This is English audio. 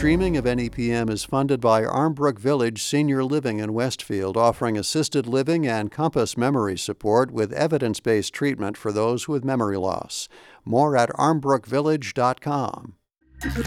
streaming of NEPM is funded by Armbrook Village Senior Living in Westfield, offering assisted living and Compass memory support with evidence-based treatment for those with memory loss. More at armbrookvillage.com.